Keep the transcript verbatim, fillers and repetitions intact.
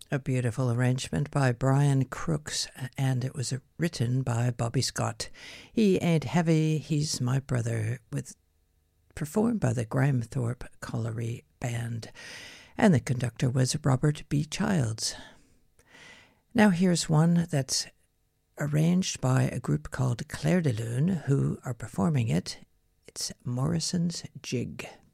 A beautiful arrangement by Brian Crooks, and it was written by Bobby Scott. He Ain't Heavy, He's My Brother, with performed by the Grimethorpe Colliery Band, and the conductor was Robert B. Childs. Now here's one that's arranged by a group called Claire de Lune, who are performing it. It's Morrison's Jig.